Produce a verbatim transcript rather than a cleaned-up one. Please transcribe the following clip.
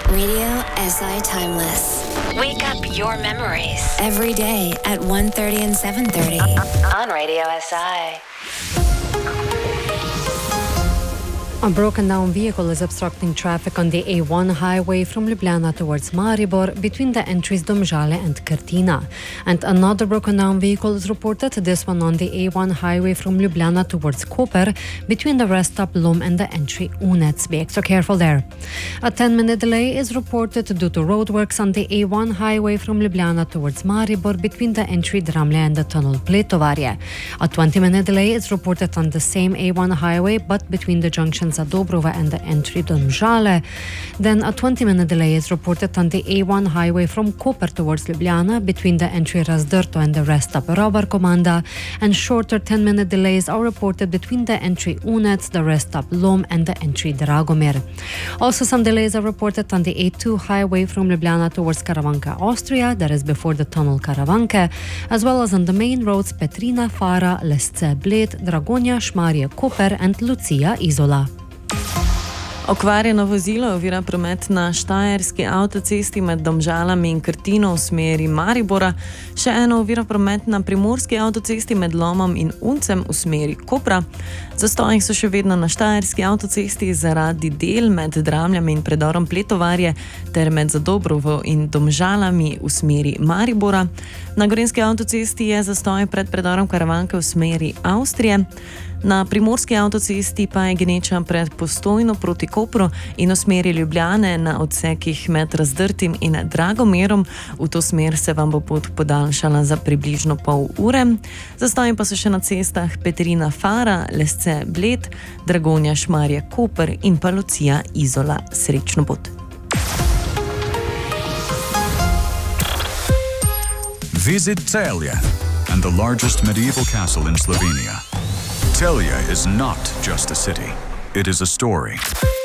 Radio S I Timeless. Wake up your memories. Every day at one thirty and seven thirty. On Radio S I. A broken down vehicle is obstructing traffic on the A one highway from Ljubljana towards Maribor between the entries Domžale and Krtina. And another broken down vehicle is reported, this one on the A one highway from Ljubljana towards Koper between the rest stop Lom and the entry Unec. Be extra careful there. A ten minute delay is reported due to roadworks on the A one highway from Ljubljana towards Maribor between the entry Dramlje and the tunnel Pletovarje. A twenty minute delay is reported on the same A one highway but between the junctions at Dobrova and the entry Domžale. Then a twenty minute delay is reported on the A one highway from Koper towards Ljubljana between the entry Razdrto and the rest stop Robar Komanda, and shorter ten minute delays are reported between the entry Unec, the rest stop Lom and the entry Dragomir. Also some delays are reported on the A two highway from Ljubljana towards Karavanke, Austria, that is before the tunnel Karavanke, as well as on the main roads Petrina, Fara, Lesce, Bled, Dragonja, Šmarje, Koper and Lucija, Izola. Okvarjeno vozilo ovira promet na štajerski avtocesti med Domžalami in Krtino v smeri Maribora, še eno ovira promet na primorski avtocesti med Lomom in Uncem v smeri Kopra. Zastoji so še vedno na štajerski avtocesti zaradi del med Dramljami in predorom Pletovarje ter med Zadobrovo in Domžalami v smeri Maribora. Na gorenjski avtocesti je zastoj pred predorom Karavanke v smeri Avstrije. Na primorski avtocesti pa je gneča pred Postojno proti Kopru in v smeri Ljubljane na odsekih med Razdrtim in Dragomerom. V to smer se vam bo pot podaljšala za približno pol ure. Zastoji pa so še na cestah Petrina, Fara, Lesce, Bled, Dragonja, Šmarje, Koper in pa Lucija, Izola. Srečno pot. Visit Celje and the largest medieval castle in Slovenia. Celje is not just a city, it is a story.